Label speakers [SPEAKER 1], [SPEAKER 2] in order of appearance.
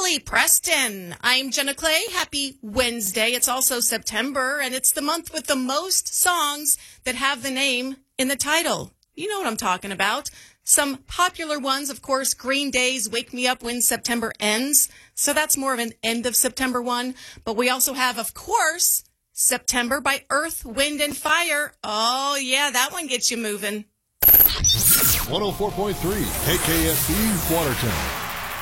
[SPEAKER 1] Billy Preston. I'm Jenna Clay. Happy Wednesday. It's also September, and it's the month with the most songs that have the name in the title. You know what I'm talking about. Some popular ones, of course, Green Day's Wake Me Up When September Ends. So that's more of an end of September one. But we also have, of course, September by Earth, Wind, and Fire. Oh, yeah, that one gets you moving.
[SPEAKER 2] 104.3 KKSE Watertown.